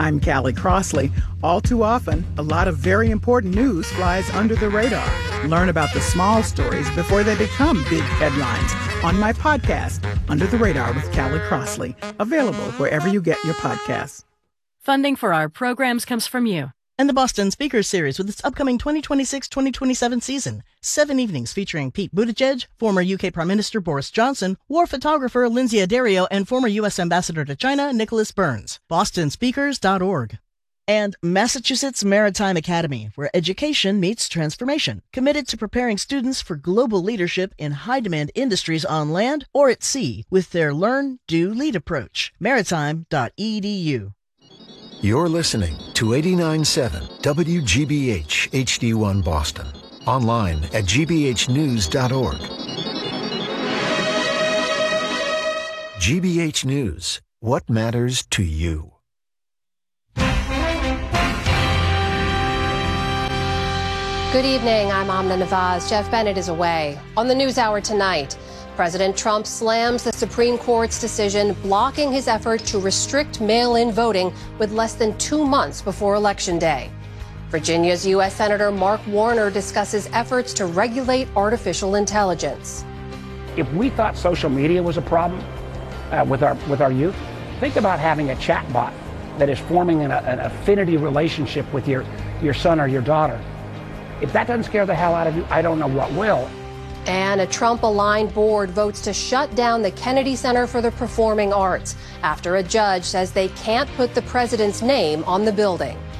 I'm Callie Crossley. All too often, a lot of very important news flies under the radar. Learn about the small stories before they become big headlines on my podcast, Under the Radar with Callie Crossley, available wherever you get your podcasts. Funding for our programs comes from you. And the Boston Speakers Series with its upcoming 2026-2027 season. 7 evenings featuring Pete Buttigieg, former UK Prime Minister Boris Johnson, war photographer Lindsay Addario, and former U.S. Ambassador to China Nicholas Burns. BostonSpeakers.org. And Massachusetts Maritime Academy, where education meets transformation. Committed to preparing students for global leadership in high-demand industries on land or at sea with their Learn, Do, Lead approach. Maritime.edu. You're listening to 89.7 WGBH HD1 Boston. Online at gbhnews.org. GBH News. What matters to you? Good evening. I'm Amna Nawaz. Jeff Bennett is away. On the NewsHour tonight, President Trump slams the Supreme Court's decision blocking his effort to restrict mail-in voting with less than 2 months before Election Day. Virginia's U.S. Senator Mark Warner discusses efforts to regulate artificial intelligence. If we thought social media was a problem with our youth, think about having a chatbot that is forming an affinity relationship with your son or your daughter. If that doesn't scare the hell out of you, I don't know what will. And a Trump-aligned board votes to shut down the Kennedy Center for the Performing Arts after a judge says they can't put the president's name on the building.